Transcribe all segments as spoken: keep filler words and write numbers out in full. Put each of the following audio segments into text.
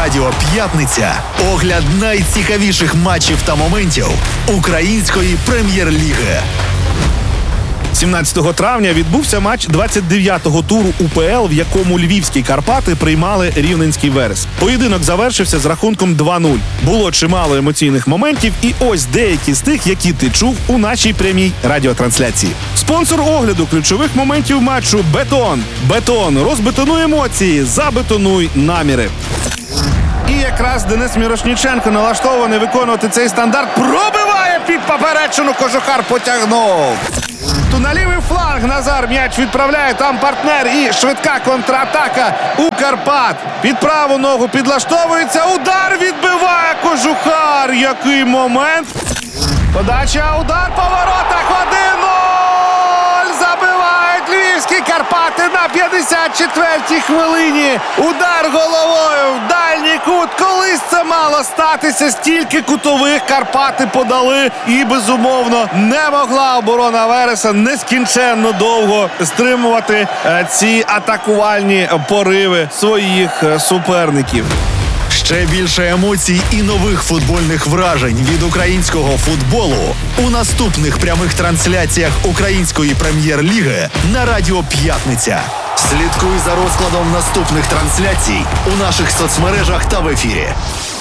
Радіо П'ятниця. Огляд найцікавіших матчів та моментів української прем'єр-ліги. сімнадцятого травня відбувся матч двадцять дев'ятого туру УПЛ, в якому львівські Карпати приймали Рівненський Верес. Поєдинок завершився з рахунком два нуль. Було чимало емоційних моментів, і ось деякі з тих, які ти чув у нашій прямій радіотрансляції. Спонсор огляду ключових моментів матчу – Бетон. Бетон. Розбетонуй емоції, забетонуй наміри. І якраз Денис Мірошніченко налаштований виконувати цей стандарт. Пробиває під поперечину, Кожухар потягнув. То на лівий фланг Назар м'яч відправляє, там партнер і швидка контратака у Карпат. Під праву ногу підлаштовується, удар відбиває Кожухар. Який момент. Подача, удар по воротах, один нуль. Забивають львівські Карпати на п'ятдесят четвертій хвилині. Удар головою в дальній кут. Колись це мало статися, стільки кутових Карпати подали. І, безумовно, не могла оборона Вереса нескінченно довго стримувати е, ці атакувальні пориви своїх е, суперників. Ще більше емоцій і нових футбольних вражень від українського футболу у наступних прямих трансляціях української прем'єр-ліги на Радіо П'ятниця. Слідкуй за розкладом наступних трансляцій у наших соцмережах та в ефірі.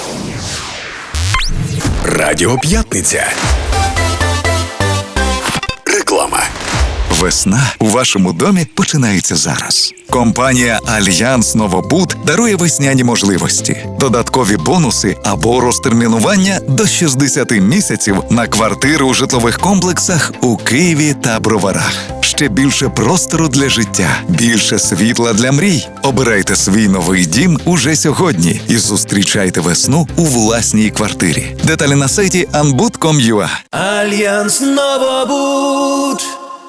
Радіо П'ятниця. Реклама. Весна у вашому домі починається зараз. Компанія «Альянс Новобуд» дарує весняні можливості, додаткові бонуси або розтермінування до шістдесят місяців на квартири у житлових комплексах у Києві та Броварах. Ще більше простору для життя, більше світла для мрій. Обирайте свій новий дім уже сьогодні і зустрічайте весну у власній квартирі. Деталі на сайті анбуд крапка ком крапка ю а. Альянс Новобуд.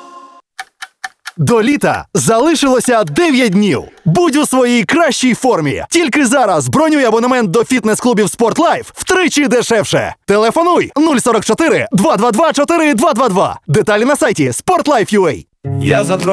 До літа залишилося дев'ять днів. Будь у своїй кращій формі. Тільки зараз бронюй абонемент до фітнес-клубів «Спортлайф» втричі дешевше. Телефонуй нуль сорок чотири два два два чотири два два два. Деталі на сайті спортлайф крапка ю а. Я